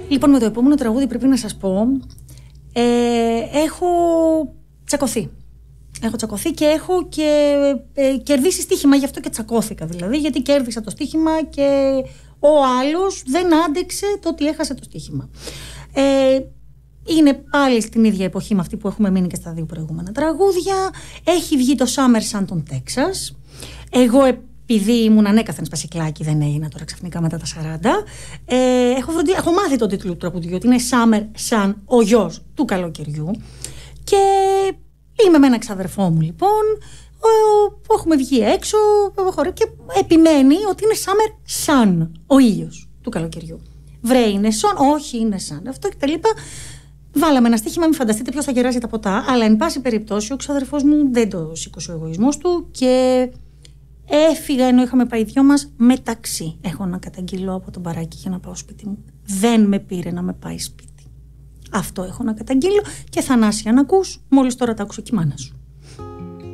Λοιπόν, με το επόμενο τραγούδι πρέπει να σας πω, έχω τσακωθεί. Έχω τσακωθεί και έχω και κερδίσει στοίχημα, γι' αυτό και τσακώθηκα δηλαδή, γιατί κέρδισα το στοίχημα και ο άλλος δεν άντεξε το ότι έχασε το στοίχημα. Είναι πάλι στην ίδια εποχή με αυτή που έχουμε μείνει και στα δύο προηγούμενα τραγούδια. Έχει βγει το Summer Sun των Texas. Εγώ, επειδή ήμουν ανέκαθεν σπασικλάκι, δεν έγινα τώρα ξαφνικά μετά τα 40. Έχω μάθει τον τίτλο του τραγουδιού, ότι είναι Summer Sun, ο γιος του καλοκαιριού. Και είμαι με ένα ξαδερφό μου λοιπόν, που έχουμε βγει έξω και επιμένει ότι είναι Summer Sun, ο ήλιος του καλοκαιριού. Βρε, είναι Sun, όχι είναι Sun. Αυτό και τα λοιπά. Βάλαμε ένα στοίχημα, μην φανταστείτε ποιος θα κεράσει τα ποτά, αλλά εν πάση περιπτώσει ο ξαδερφός μου δεν το σήκωσε ο εγωισμός του και έφυγα ενώ είχαμε πάει δυο μας μεταξύ. Έχω να καταγγείλω από τον μπαράκι για να πάω σπίτι μου. Δεν με πήρε να με πάει σπίτι. Αυτό έχω να καταγγείλω και Θανάση, αν ακούς, μόλις τώρα τα άκουσε και η μάνα σου.